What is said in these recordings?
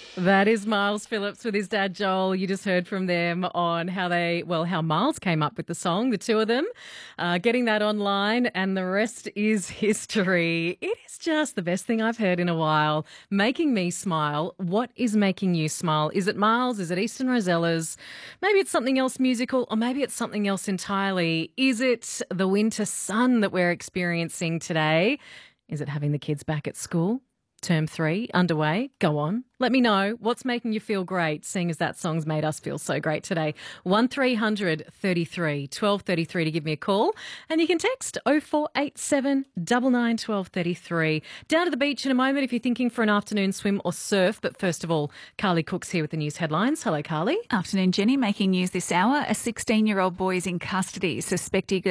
That is Miles Phillips with his dad Joel. You just heard from them on how Miles came up with the song, the two of them, getting that online, and the rest is history. It is just the best thing I've heard in a while. Making me smile. What is making you smile? Is it Miles? Is it Eastern Rosellas? Maybe it's something else musical, or maybe it's something else entirely. Is it the winter sun that we're experiencing today? Is it having the kids back at school? Term 3 underway. Go on. Let me know what's making you feel great, seeing as that song's made us feel so great today. 1300 33 1233 to give me a call. And you can text 0487 99 1233. Down to the beach in a moment if you're thinking for an afternoon swim or surf. But first of all, Carly Cook's here with the news headlines. Hello, Carly. Afternoon, Jenny. Making news this hour. A 16-year-old boy is in custody, suspected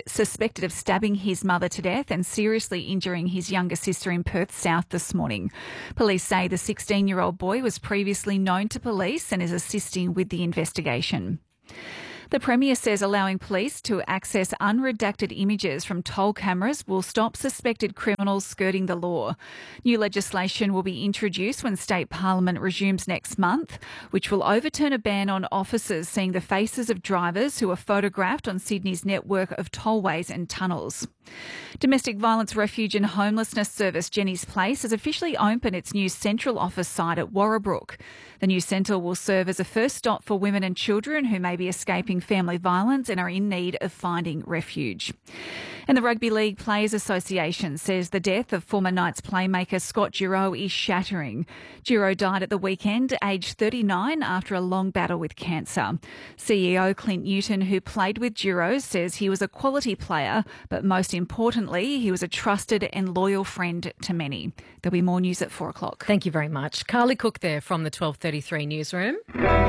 of stabbing his mother to death and seriously injuring his younger sister in Perth South this morning. Police say the 16-year-old boy was previously known to police and is assisting with the investigation. The Premier says allowing police to access unredacted images from toll cameras will stop suspected criminals skirting the law. New legislation will be introduced when State Parliament resumes next month, which will overturn a ban on officers seeing the faces of drivers who are photographed on Sydney's network of tollways and tunnels. Domestic Violence Refuge and Homelessness Service Jenny's Place has officially opened its new central office site at Warrabrook. The new centre will serve as a first stop for women and children who may be escaping family violence and are in need of finding refuge. And the Rugby League Players Association says the death of former Knights playmaker Scott Giro is shattering. Giro died at the weekend, aged 39, after a long battle with cancer. CEO Clint Newton, who played with Giro, says he was a quality player, but most importantly, he was a trusted and loyal friend to many. There'll be more news at 4 o'clock. Thank you very much. Carly Cook there from the 1233 newsroom.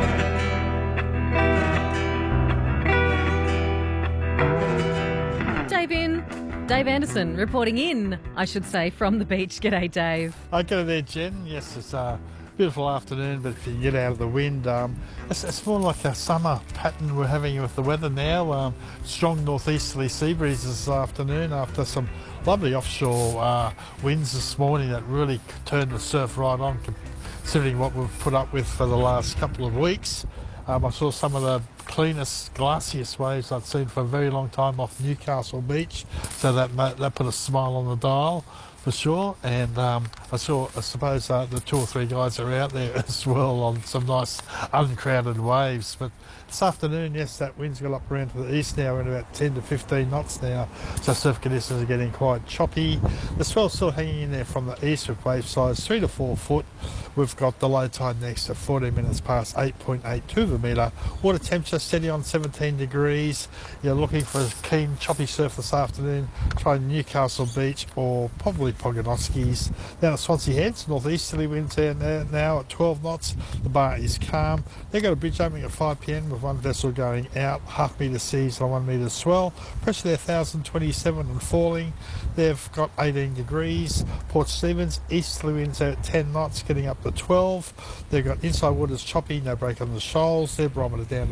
Dave Anderson reporting in, I should say, from the beach. G'day, Dave. G'day there, Jen. Yes, it's a beautiful afternoon, but if you get out of the wind, it's more like a summer pattern we're having with the weather now. Strong northeasterly sea breeze this afternoon after some lovely offshore winds this morning that really turned the surf right on, considering what we've put up with for the last couple of weeks. I saw some of the cleanest, glassiest waves I'd seen for a very long time off Newcastle Beach, so that put a smile on the dial for sure. And I suppose the 2 or 3 guys are out there as well on some nice uncrowded waves. But this afternoon, yes, that wind's got up around to the east now, in about 10 to 15 knots now, so surf conditions are getting quite choppy. The swell's still hanging in there from the east with wave size 3 to 4 foot. We've got the low tide next at 14 minutes past 8.82 of a metre. Water temperature steady on 17 degrees. You're looking for a keen, choppy surf this afternoon. Try Newcastle Beach or probably Pogonoskis. Down at Swansea Heads, northeasterly winds there now at 12 knots. The bar is calm. They've got a bridge opening at 5 p.m. with one vessel going out, half-metre seas on 1 metre swell. Pressure there 1,027 and falling. They've got 18 degrees. Port Stephens, easterly winds there at 10 knots, getting up to 12. They've got inside waters choppy, no break on the shoals. Their barometer down to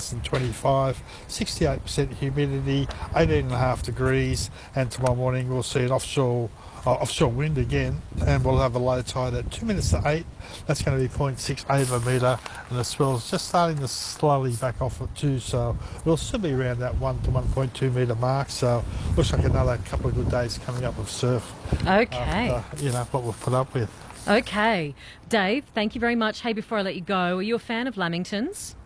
1,025. 68% humidity, 18.5 degrees. And tomorrow morning we'll see an offshore wind again, and we'll have a low tide at 2 minutes to 8. That's going to be 0.68 of a metre, and the swell's just starting to slowly back off at 2, so we'll still be around that 1 to 1.2 metre mark. So looks like another couple of good days coming up of surf. Okay. What we've put up with. Okay. Dave, thank you very much. Hey, before I let you go, are you a fan of Lamingtons?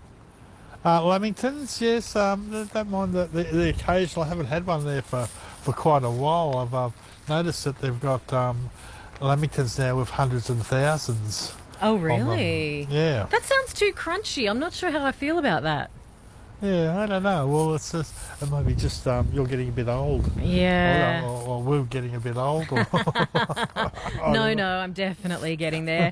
Lamingtons, yes. Don't mind the occasional. I haven't had one there for quite a while. I've noticed that they've got Lamingtons now with hundreds and thousands. Oh, really? Yeah. That sounds too crunchy. I'm not sure how I feel about that. Yeah, I don't know. Well, it might be just you're getting a bit old. Yeah. Or we're getting a bit old. No, I'm definitely getting there.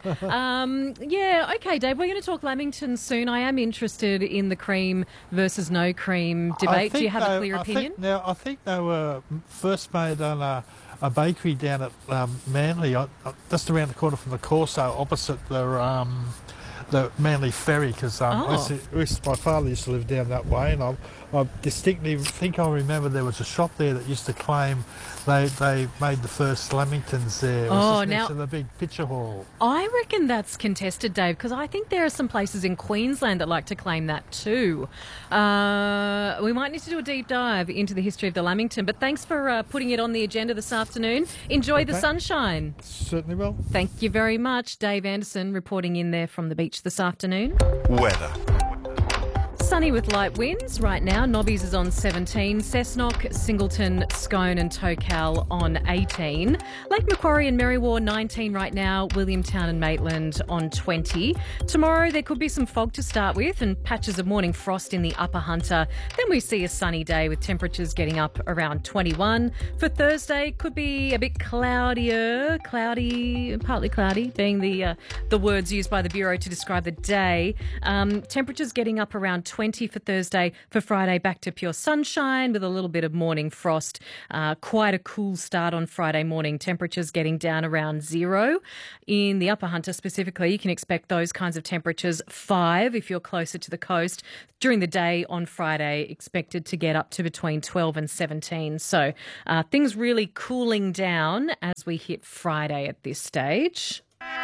Okay, Dave, we're going to talk Lamington soon. I am interested in the cream versus no cream debate. Do you have a clear opinion? I think they were first made on a bakery down at Manly, just around the corner from the Corso, opposite the Manly Ferry, because my father used to live down that way, and I distinctly think I remember there was a shop there that used to claim they made the first Lamingtons there. It was Oh, just next now to the big picture hall. I reckon that's contested, Dave, because I think there are some places in Queensland that like to claim that too. We might need to do a deep dive into the history of the Lamington, but thanks for putting it on the agenda this afternoon. Enjoy the sunshine. Certainly will. Thank you very much, Dave Anderson, reporting in there from the beach this afternoon. Weather. Sunny with light winds right now. Nobbies is on 17, Cessnock, Singleton, Scone and Tocal on 18. Lake Macquarie and Merriwa 19 right now. Williamtown and Maitland on 20. Tomorrow there could be some fog to start with and patches of morning frost in the Upper Hunter. Then we see a sunny day with temperatures getting up around 21. For Thursday could be a bit cloudier, partly cloudy being the words used by the Bureau to describe the day. Temperatures getting up around 20 for Thursday. For Friday, back to pure sunshine with a little bit of morning frost. Quite a cool start on Friday morning. Temperatures getting down around 0. In the Upper Hunter specifically, you can expect those kinds of temperatures. 5 if you're closer to the coast. During the day on Friday, expected to get up to between 12 and 17. So things really cooling down as we hit Friday at this stage.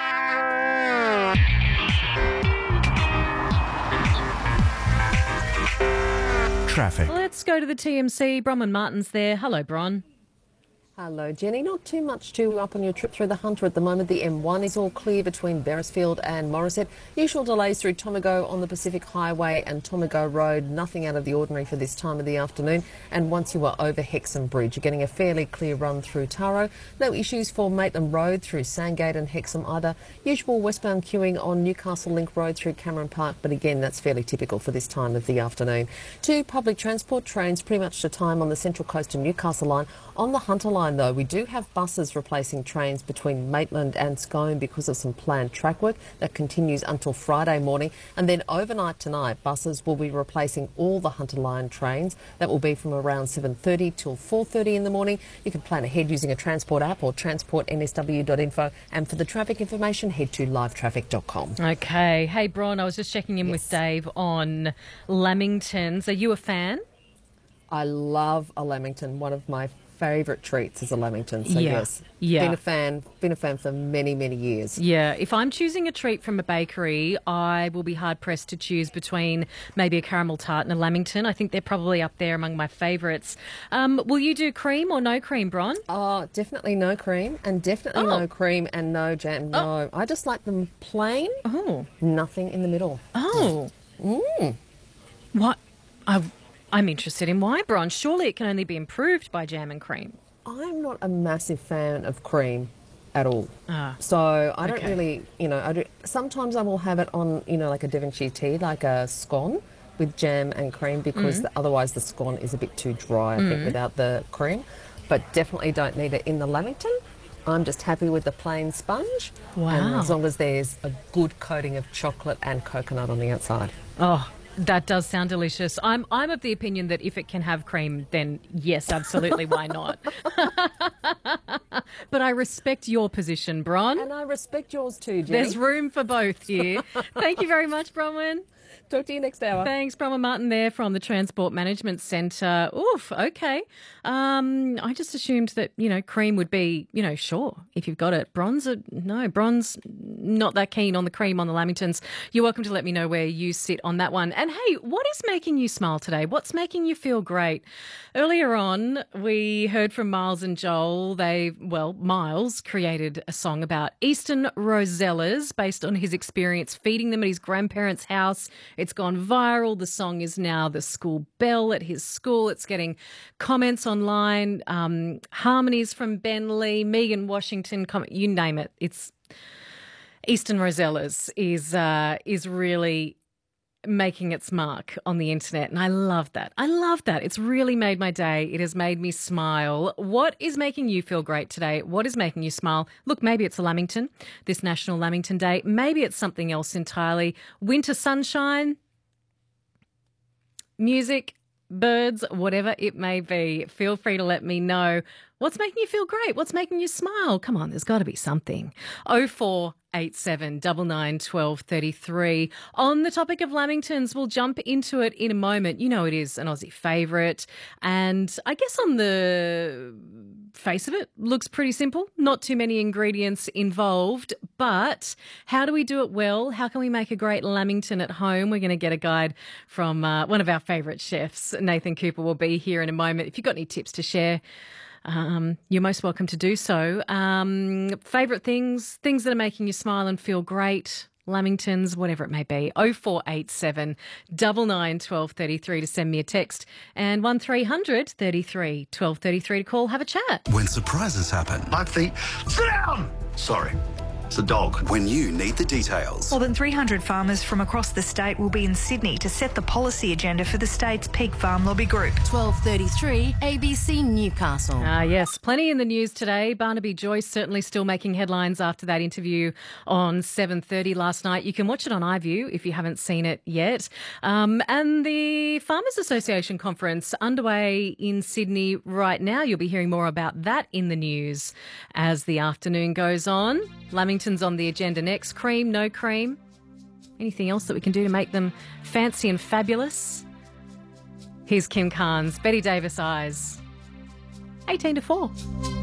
Traffic. Let's go to the TMC. Bronwyn Martin's there. Hello, Bron. Hello, Jenny. Not too much to up on your trip through the Hunter at the moment. The M1 is all clear between Beresfield and Morisset. Usual delays through Tomago on the Pacific Highway and Tomago Road. Nothing out of the ordinary for this time of the afternoon. And once you are over Hexham Bridge, you're getting a fairly clear run through Taro. No issues for Maitland Road through Sandgate and Hexham either. Usual westbound queuing on Newcastle Link Road through Cameron Park, but again, that's fairly typical for this time of the afternoon. 2 public transport trains pretty much to time on the Central Coast and Newcastle line. On the Hunter line, though, we do have buses replacing trains between Maitland and Scone because of some planned track work that continues until Friday morning. And then overnight tonight, buses will be replacing all the Hunter line trains. That will be from around 7:30 till 4:30 in the morning. You can plan ahead using a transport app or transportnsw.info. And for the traffic information, head to livetraffic.com. Okay. Hey, Bron, I was just checking in with Dave on Lamingtons. Are you a fan? I love a Lamington. One of my favourite treats is a Lamington. So yes, Yeah. been a fan for many, many years. Yeah, if I'm choosing a treat from a bakery, I will be hard-pressed to choose between maybe a caramel tart and a Lamington. I think they're probably up there among my favourites. Will you do cream or no cream, Bron? Oh, definitely no cream and definitely no cream and no jam. No, I just like them plain. Oh. Nothing in the middle. Oh. What? I'm interested in why, Bron. Surely it can only be improved by jam and cream. I'm not a massive fan of cream at all. Ah, So I don't okay. really, sometimes I will have it on, like a Devonshire tea, like a scone with jam and cream because otherwise the scone is a bit too dry, I think, without the cream. But definitely don't need it in the Lamington. I'm just happy with the plain sponge. Wow. And as long as there's a good coating of chocolate and coconut on the outside. Oh, that does sound delicious. I'm of the opinion that if it can have cream, then yes, absolutely, why not? But I respect your position, Bron. And I respect yours too, Jenny. There's room for both here. Thank you very much, Bronwyn. Talk to you next hour. Thanks, Bronwyn Martin there from the Transport Management Centre. Oof, okay. I just assumed that, cream would be, sure, if you've got it. Bron's not that keen on the cream on the Lamingtons. You're welcome to let me know where you sit on that one. And hey, what is making you smile today? What's making you feel great? Earlier on, we heard from Miles and Joel. Miles created a song about Eastern Rosellas based on his experience feeding them at his grandparents' house. It's gone viral. The song is now the school bell at his school. It's getting comments online, harmonies from Ben Lee, Megan Washington, you name it. It's Eastern Rosellas is really making its mark on the internet, and I love that. It's really made my day. It has made me smile. What is making you feel great today? What is making you smile? Look, maybe it's a Lamington, this National Lamington Day. Maybe it's something else entirely. Winter sunshine, music, birds, whatever it may be. Feel free to let me know. What's making you feel great? What's making you smile? Come on, there's got to be something. 0487 99 12 33. On the topic of Lamingtons, we'll jump into it in a moment. You know it is an Aussie favourite. And I guess on the face of it, looks pretty simple. Not too many ingredients involved. But how do we do it well? How can we make a great Lamington at home? We're going to get a guide from one of our favourite chefs. Nathan Cooper will be here in a moment. If you've got any tips to share, you're most welcome to do so. Favourite things that are making you smile and feel great, Lamingtons, whatever it may be. 0487 99 12 33 to send me a text, and 1300 33 12 33 to call, have a chat. When surprises happen. My feet. Sit down! Sorry, it's a dog. When you need the details. More than 300 farmers from across the state will be in Sydney to set the policy agenda for the state's peak farm lobby group. 12:33 ABC Newcastle. Yes, plenty in the news today. Barnaby Joyce certainly still making headlines after that interview on 7:30 last night. You can watch it on iView if you haven't seen it yet. And the Farmers Association conference underway in Sydney right now. You'll be hearing more about that in the news as the afternoon goes on. Lamington's on the agenda next. Cream, no cream? Anything else that we can do to make them fancy and fabulous? Here's Kim Carnes, Betty Davis Eyes. 18 to 4.